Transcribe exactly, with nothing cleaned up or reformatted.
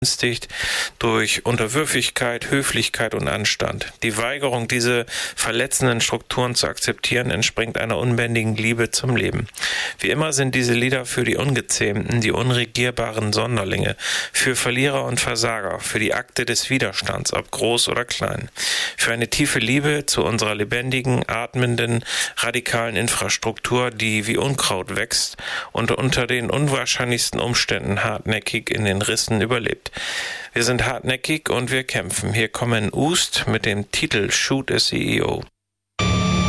durch Unterwürfigkeit, Höflichkeit und Anstand. Die Weigerung, diese verletzenden Strukturen zu akzeptieren, entspringt einer unbändigen Liebe zum Leben. Wie immer sind diese Lieder für die Ungezähmten, die unregierbaren Sonderlinge, für Verlierer und Versager, für die Akte des Widerstands, ob groß oder klein, für eine tiefe Liebe zu unserer lebendigen, atmenden, radikalen Infrastruktur, die wie Unkraut wächst und unter den unwahrscheinlichsten Umständen hartnäckig in den Rissen überlebt. Wir sind hartnäckig und wir kämpfen. Hier kommen Ust mit dem Titel Shoot a C E O.